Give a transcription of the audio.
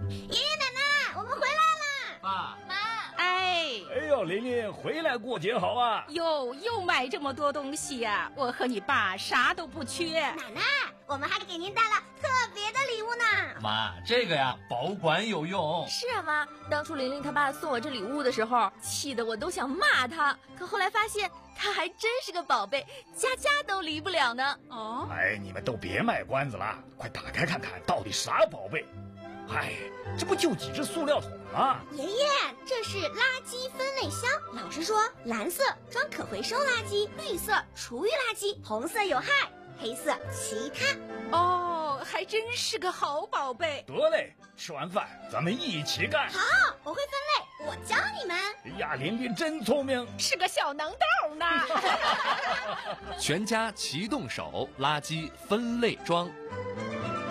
爷爷奶奶，我们回来啦！ 爸妈， 哎呦，琳琳回来过节好啊！ 又买这么多东西呀、我和你爸啥都不缺。 奶奶，我们还给您带了特别的礼物呢。 妈，这个呀保管有用。 是啊妈，当初玲玲她爸送我这礼物的时候，气得我都想骂他，可后来发现他还真是个宝贝，家家都离不了呢。 哦， 哎，你们都别卖关子了，快打开看看到底啥宝贝。哎，这不就几只塑料桶吗？ 爷爷，这是垃圾分类箱。老师说，蓝色装可回收垃圾，绿色厨余垃圾，红色有害，黑色其他。 哦，还真是个好宝贝。 得嘞，吃完饭咱们一起干。 好，我会分类，我教你们。 哎呀，琳琳真聪明， 是个小能豆呢。 全家齐动手，垃圾分类装。